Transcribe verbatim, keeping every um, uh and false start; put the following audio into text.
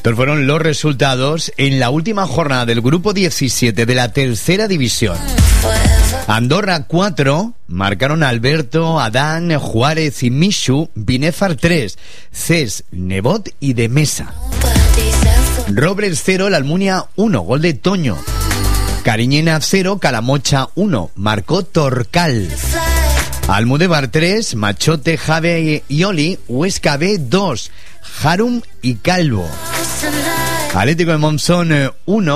Estos fueron los resultados en la última jornada del grupo diecisiete de la tercera división. Andorra cuatro, marcaron Alberto, Adán, Juárez y Mishu, Binefar tres, Ces, Nebot y de Mesa. Robles cero, La Almunia uno, gol de Toño. Cariñena cero, Calamocha uno, marcó Torcal. Almudebar tres, Machote, Jave y Oli, Huesca B dos, Harum y Calvo. Atlético de Monzón uno.